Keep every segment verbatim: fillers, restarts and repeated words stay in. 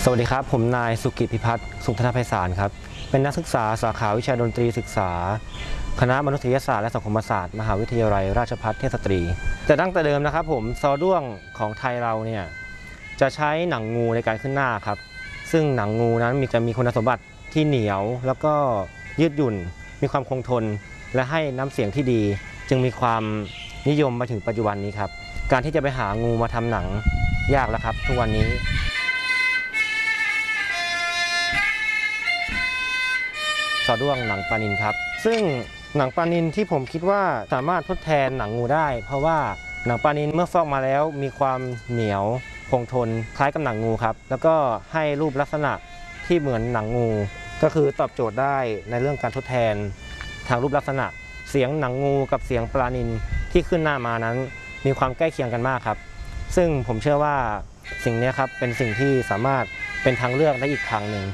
สวัสดีครับผมนายสุกิจพิพัฒน์สุขธนไพศาลครับเป็นนักศึกษาสาขาวิชาดนตรีศึกษาคณะมนุษยศาสตร์และสังคมศาสตร์มหาวิทยาลัยราชภัฏเทพสตรีแต่ตั้งแต่เดิมนะครับผมซอด้วงของไทยเราเนี่ยจะใช้หนังงูในการขึ้นหน้าครับซึ่งหนังงูนั้นมีจะมีคุณสมบัติที่เหนียวแล้วก็ยืดหยุ่นมีความคงทนและให้น้ำเสียงที่ดีจึงมีความนิยมมาถึงปัจจุบันนี้ครับการที่จะไปหางูมาทำหนังยากแล้วครับทุกวันนี้ซอด้วงหนังปลานิลครับซึ่งหนังปลานิลที่ผมคิดว่าสามารถทดแทนหนังงูได้เพราะว่าหนังปลานิลเมื่อฟอกมาแล้วมีความเหนียวคงทนคล้ายกับหนังงูครับแล้วก็ให้รูปลักษณะที่เหมือนหนังงูก็คือตอบโจทย์ได้ในเรื่องการทดแทนทางรูปลักษณะเสียงหนังงูกับเสียงปลานิลที่ขึ้นหน้ามานั้นมีความใกล้เคียงกันมากครับซึ่งผมเชื่อว่าสิ่งนี้ครับเป็นสิ่งที่สามารถเป็นทางเลือกได้อีกทางหนึ่ง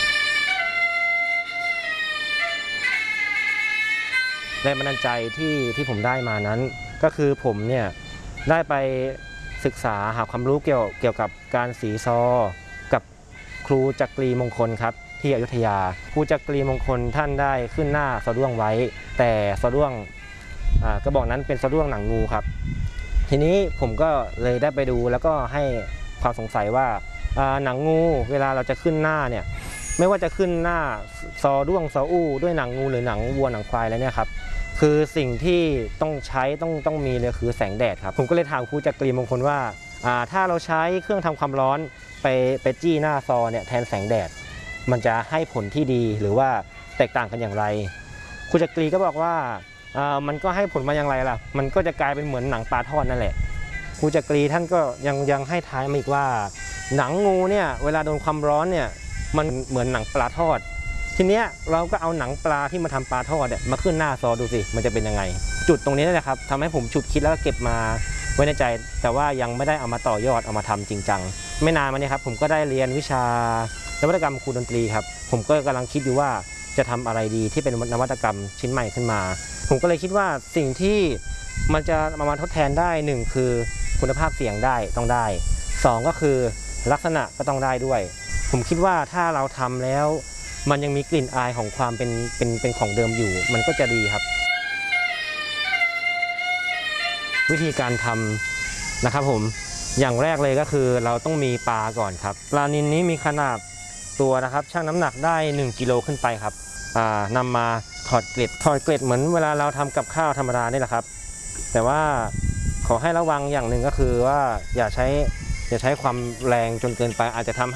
แรงบันดาลใจที่ที่ผมได้มานั้นก็คือผมเนี่ยได้ไปศึกษาหาความรู้เกี่ยวเกี่ยวกับการสีซอกับครูจักรีมงคลครับที่อยุธยาครูจักรีมงคลท่านได้ขึ้นหน้าซอด้วงไว้แต่ซอด้วงกระบอกนั้นเป็นซอด้วงหนังงูครับทีนี้ผมก็เลยได้ไปดูแล้วก็ให้ความสงสัยว่าหนังงูเวลาเราจะขึ้นหน้าเนี่ยไม่ว่าจะขึ้นหน้าซอด้วงซออู้ด้วยหนังงูหรือหนังวัวหนังควายแล้วเนี่ยครับคือสิ่งที่ต้องใช้ต้องต้องมีเลยคือแสงแดดครับผมก็เลยถามครูจักรีมงคลว่าถ้าเราใช้เครื่องทำความร้อนไปไปจี้หน้าซอเนี่ยแทนแสงแดดมันจะให้ผลที่ดีหรือว่าแตกต่างกันอย่างไรครูจักรีก็บอกว่ามันก็ให้ผลมาอย่างไรล่ะมันก็จะกลายเป็นเหมือนหนังปลาทอดนั่นแหละครูจักรีท่านก็ยังยังให้ท้ายมาอีกว่าหนังงูเนี่ยเวลาโดนความร้อนเนี่ยมันเหมือนหนังปลาทอดทีเนี้ยเราก็เอาหนังปลาที่มาทำปลาทอดเนี่ยมาขึ้นหน้าซอดูสิมันจะเป็นยังไงจุดตรงนี้นะครับทำให้ผมฉุดคิดแล้วก็เก็บมาไว้ในใจแต่ว่ายังไม่ได้เอามาต่อยอดเอามาทำจริงจังไม่นานมานี้ครับผมก็ได้เรียนวิชานวัตกรรมครูดนตรีครับผมก็กำลังคิดอยู่ว่าจะทำอะไรดีที่เป็นนวัตกรรมชิ้นใหม่ขึ้นมาผมก็เลยคิดว่าสิ่งที่มันจะมามาทดแทนได้หนึ่งคือคุณภาพเสียงได้ต้องได้สองก็คือลักษณะก็ต้องได้ด้วยผมคิดว่าถ้าเราทำแล้วมันยังมีกลิ่นอายของความเป็นเป็นเป็นของเดิมอยู่มันก็จะดีครับวิธีการทำนะครับผมอย่างแรกเลยก็คือเราต้องมีปลาก่อนครับปลานิลนี้มีขนาดตัวนะครับชั่งน้ำหนักได้หนึ่งกิโลขึ้นไปครับนำมาถอดเกล็ดถอดเกล็ดเหมือนเวลาเราทำกับข้าวธรรมดานี่แหละครับแต่ว่าขอให้ระวังอย่างหนึ่งก็คือว่าอย่าใช้อย่าใช้ความแรงจนเกินไปอาจจะทำ